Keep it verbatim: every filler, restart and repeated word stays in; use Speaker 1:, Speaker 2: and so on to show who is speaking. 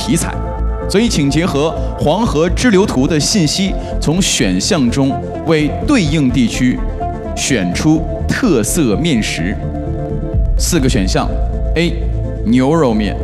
Speaker 1: 题材。所以，请结合黄河支流图的信息，从选项中为对应地区选出特色面食。四个选项 ：A. 牛肉面